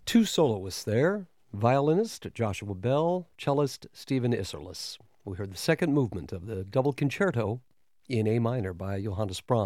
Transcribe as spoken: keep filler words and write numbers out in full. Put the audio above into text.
Two soloists there, violinist Joshua Bell, cellist Stephen Isserlis. We heard the second movement of the double concerto in A minor by Johannes Brahms.